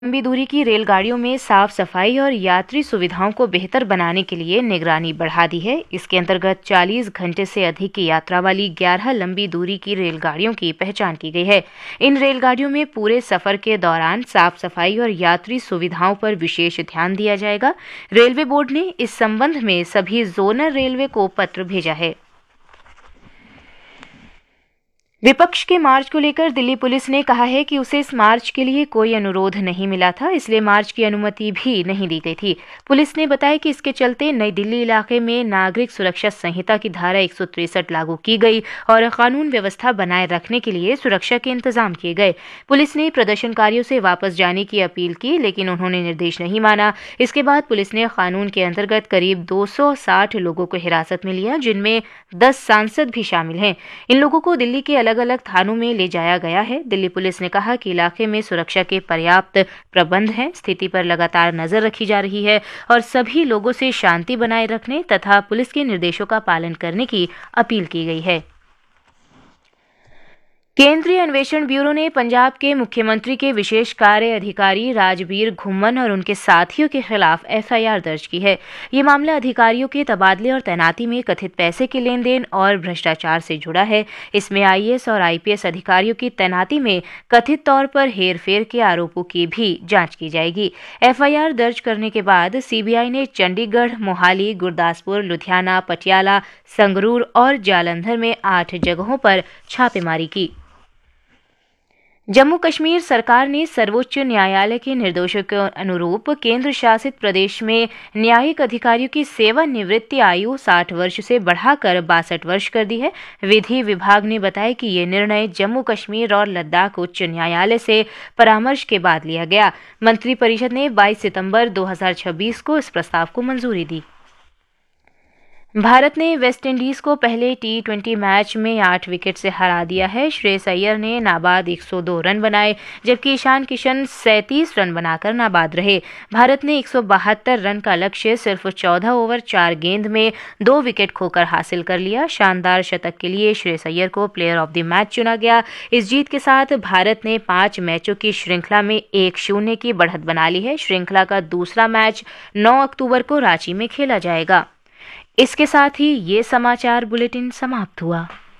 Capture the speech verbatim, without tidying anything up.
लंबी दूरी की रेलगाड़ियों में साफ सफाई और यात्री सुविधाओं को बेहतर बनाने के लिए निगरानी बढ़ा दी है। इसके अंतर्गत चालीस घंटे से अधिक की यात्रा वाली ग्यारह लंबी दूरी की रेलगाड़ियों की पहचान की गई है। इन रेलगाड़ियों में पूरे सफर के दौरान साफ सफाई और यात्री सुविधाओं पर विशेष ध्यान दिया जाएगा। रेलवे बोर्ड ने इस संबंध में सभी जोनल रेलवे को पत्र भेजा है। विपक्ष के मार्च को लेकर दिल्ली पुलिस ने कहा है कि उसे इस मार्च के लिए कोई अनुरोध नहीं मिला था, इसलिए मार्च की अनुमति भी नहीं दी गई थी। पुलिस ने बताया कि इसके चलते नई दिल्ली इलाके में नागरिक सुरक्षा संहिता की धारा एक सौ तिरसठ लागू की गई और कानून व्यवस्था बनाए रखने के लिए सुरक्षा के इंतजाम किए गए। पुलिस ने प्रदर्शनकारियों से वापस जाने की अपील की, लेकिन उन्होंने निर्देश नहीं माना। इसके बाद पुलिस ने कानून के अंतर्गत करीब दो सौ साठ लोगों को हिरासत में लिया, जिनमें दस सांसद भी शामिल हैं। इन लोगों को दिल्ली के अलग अलग थानों में ले जाया गया है। दिल्ली पुलिस ने कहा कि इलाके में सुरक्षा के पर्याप्त प्रबंध हैं, स्थिति पर लगातार नजर रखी जा रही है और सभी लोगों से शांति बनाए रखने तथा पुलिस के निर्देशों का पालन करने की अपील की गई है। केंद्रीय अन्वेषण ब्यूरो ने पंजाब के मुख्यमंत्री के विशेष कार्य अधिकारी राजबीर घुम्मन और उनके साथियों के खिलाफ एफ आई आर दर्ज की है। ये मामला अधिकारियों के तबादले और तैनाती में कथित पैसे के लेन देन और भ्रष्टाचार से जुड़ा है। इसमें आई ए एस और आई पी एस अधिकारियों की तैनाती में कथित तौर पर हेरफेर के आरोपों की भी जांच की जाएगी। एफ आई आर दर्ज करने के बाद सी बी आई ने चंडीगढ़, मोहाली, गुरदासपुर, लुधियाना, पटियाला, संगरूर और जालंधर में आठ जगहों पर छापेमारी की। जम्मू कश्मीर सरकार ने सर्वोच्च न्यायालय के निर्देशों के अनुरूप केंद्र शासित प्रदेश में न्यायिक अधिकारियों की सेवानिवृत्ति आयु साठ वर्ष से बढ़ाकर बासठ वर्ष कर दी है। विधि विभाग ने बताया कि ये निर्णय जम्मू कश्मीर और लद्दाख उच्च न्यायालय से परामर्श के बाद लिया गया। मंत्रिपरिषद ने बाईस सितंबर दो हज़ार छब्बीस को इस प्रस्ताव को मंजूरी दी। भारत ने वेस्टइंडीज को पहले टी ट्वेंटी मैच में आठ विकेट से हरा दिया है। श्रेयस अय्यर ने नाबाद एक सौ दो रन बनाए, जबकि ईशान किशन सैंतीस रन बनाकर नाबाद रहे। भारत ने एक सौ बहत्तर रन का लक्ष्य सिर्फ चौदह ओवर चार गेंद में दो विकेट खोकर हासिल कर लिया। शानदार शतक के लिए श्रेयस अय्यर को प्लेयर ऑफ द मैच चुना गया। इस जीत के साथ भारत ने पांच मैचों की श्रृंखला में एक शून्य की बढ़त बना ली है। श्रृंखला का दूसरा मैच नौ अक्टूबर को रांची में खेला जाएगा। इसके साथ ही ये समाचार बुलेटिन समाप्त हुआ।